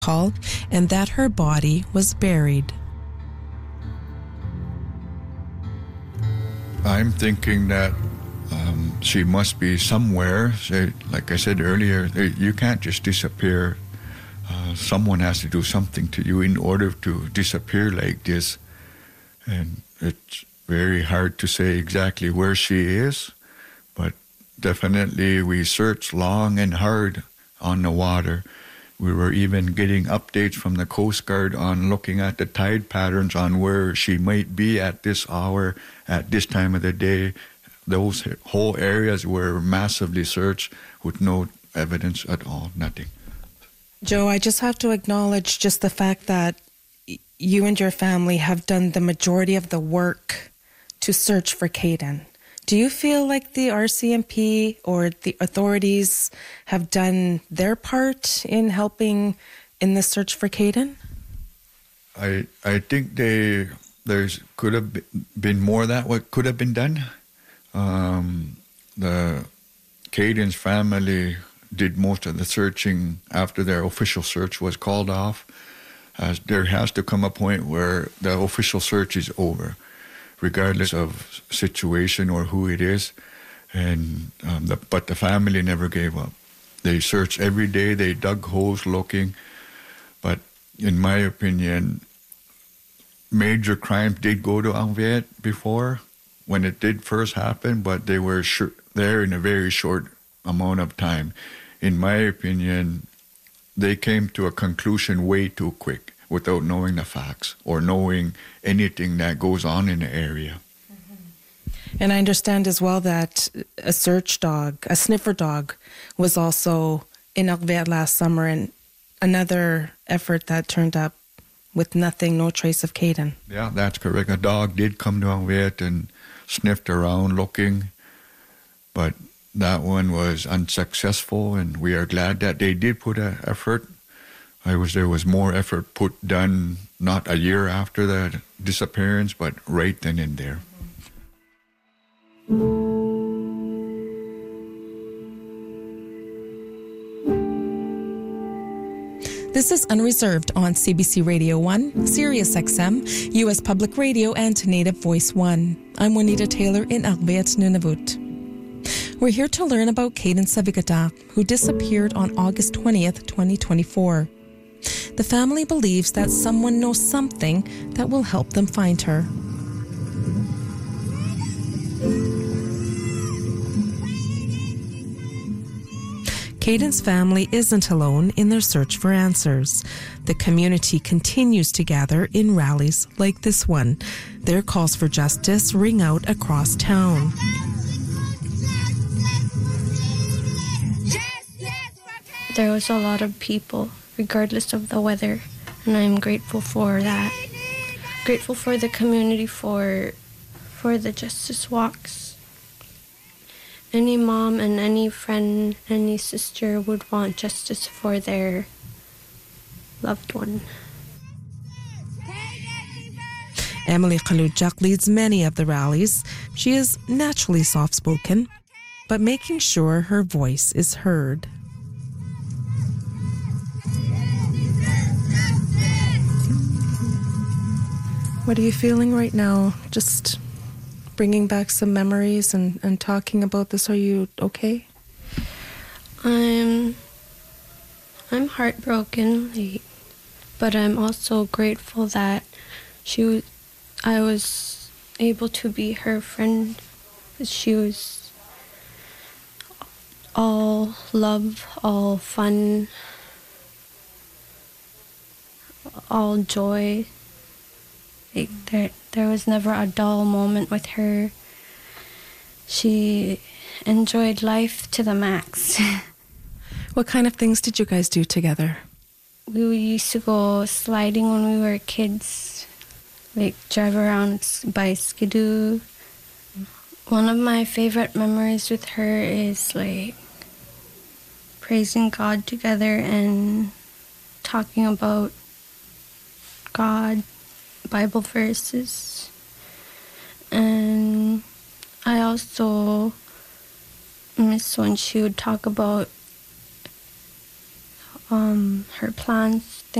hall and that her body was buried. I'm thinking that she must be somewhere. Like I said earlier, you can't just disappear. Someone has to do something to you in order to disappear like this. And it's very hard to say exactly where she is, but definitely we searched long and hard on the water. We were even getting updates from the Coast Guard on looking at the tide patterns on where she might be at this hour, at this time of the day. Those whole areas were massively searched with no evidence at all, nothing. Joe, I just have to acknowledge just the fact that you and your family have done the majority of the work to search for Caden. Do you feel like the RCMP or the authorities have done their part in helping in the search for Caden? I think there's could have been more that what could have been done. The Caden's family did most of the searching after their official search was called off. There has to come a point where the official search is over, regardless of situation or who it is. And but the family never gave up. They searched every day. They dug holes looking. But in my opinion, major crimes did go to Angviet before when it did first happen, but they were there in a very short amount of time. In my opinion, they came to a conclusion way too quick without knowing the facts or knowing anything that goes on in the area. And I understand as well that a search dog, a sniffer dog, was also in Angviet last summer, and another effort that turned up with nothing, no trace of Caden. Yeah, that's correct. A dog did come to Angviet and sniffed around looking, but that one was unsuccessful, and we are glad that they did put an effort. There was more effort done not a year after the disappearance, but right then and there. This is Unreserved on CBC Radio 1, Sirius XM, U.S. Public Radio, and Native Voice 1. I'm Juanita Taylor in Angviet, Nunavut. We're here to learn about Caden Savigata, who disappeared on August 20th, 2024. The family believes that someone knows something that will help them find her. Caden's family isn't alone in their search for answers. The community continues to gather in rallies like this one. Their calls for justice ring out across town. There was a lot of people, regardless of the weather, and I'm grateful for that. Grateful for the community for the justice walks. Any mom and any friend, any sister would want justice for their loved one. Emily Kalujak leads many of the rallies. She is naturally soft-spoken, but making sure her voice is heard. What are you feeling right now? Just bringing back some memories and talking about this. Are you okay? I'm heartbroken, but I'm also grateful that I was able to be her friend. She was all love, all fun, all joy. There was never a dull moment with her. She enjoyed life to the max. What kind of things did you guys do together? We used to go sliding when we were kids, like drive around by Skidoo. One of my favorite memories with her is like praising God together and talking about God, Bible verses. And I also miss when she would talk about her plans,